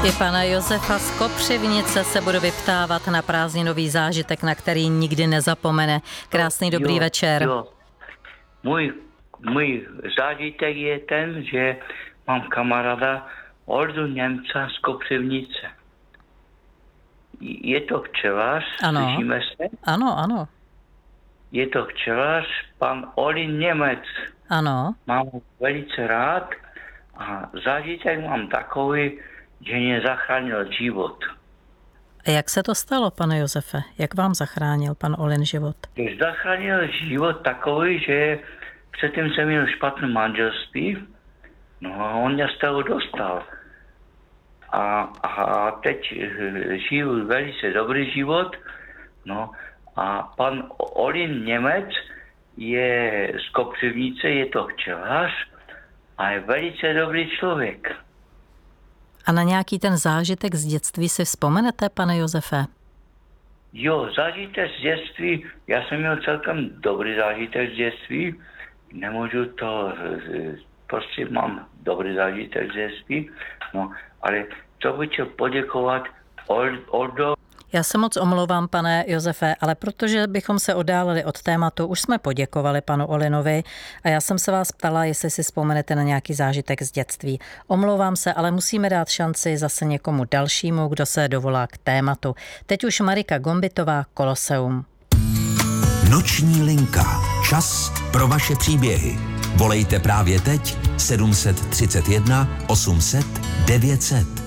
I pana Josefa z Kopřivnice se budu vyptávat na prázdninový zážitek, na který nikdy nezapomene. Krásný dobrý večer. Jo. Můj zážitek je ten, že mám kamaráda Oldu Němca z Kopřivnice. Je to včelař, slyšíme se? Ano. Je to včelař, pan Olin Němec. Ano. Mám ho velice rád a zážitek mám takový, že mě zachránil život. A jak se to stalo, pane Josefe? Jak vám zachránil pan Olin život? Zachránil život takový, že předtím jsem měl špatné manželství, no a on mě z toho dostal. A teď žiju velice dobrý život, no a pan Olin Němec je z Kopřivnice, je to včelař a je velice dobrý člověk. A na nějaký ten zážitek z dětství si vzpomenete, pane Josefe? Jo, zážitek z dětství, já jsem měl celkem dobrý zážitek z dětství, nemůžu to, prostě mám dobrý zážitek z dětství, no, ale to bych chtěl poděkovat Oldo. Já se moc omlouvám, pane Josefe, ale protože bychom se oddálili od tématu, už jsme poděkovali panu Olinovi a já jsem se vás ptala, jestli si vzpomenete na nějaký zážitek z dětství. Omlouvám se, ale musíme dát šanci zase někomu dalšímu, kdo se dovolá k tématu. Teď už Marika Gombitová, Koloseum. Noční linka. Čas pro vaše příběhy. Volejte právě teď 731 800 900.